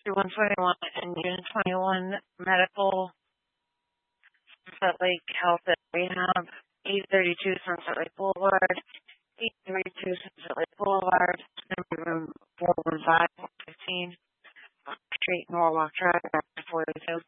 121 and Unit 21 Medical, Sunset Lake Health and Rehab, 832 Sunset Lake Boulevard, 832 Sunset Lake Boulevard, number room 415, 415, Street, Norwalk Drive, after 42.